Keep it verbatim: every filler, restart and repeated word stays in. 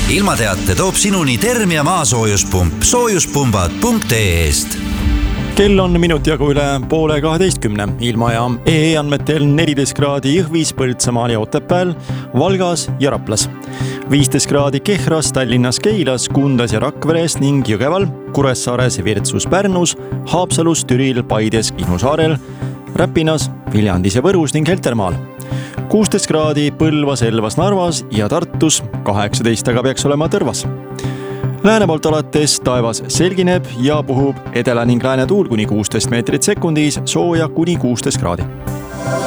ilmateate toob sinuni Termia maasoojuspump soojuspumbad punkt ee-st. Kell on minut jagu üle poole kaheteistkümne. Ilmaja E E andmetel neliteist kraadi Jõhvis, Põltsamaal ja Otepääl, Valgas ja Raplas. viisteist kraadi Kehras, Tallinnas, Keilas, Kundas ja Rakveres ning Jõgeval, Kuressaares, Virtsus, Pärnus, Haapsalus, Türil, Paides, Kihnu saarel, Räpinas, Viljandis ja Võrus ning Heltermaal. kuusteist kraadi Põlvas, Elvas, Narvas ja Tartus, kaheksateist aga peaks olema Tõrvas. Lääne poolt alates taevas selgineb ja puhub edela ning lääne tuul kuni kuusteist meetrit sekundis, sooja kuni kuusteist kraadi.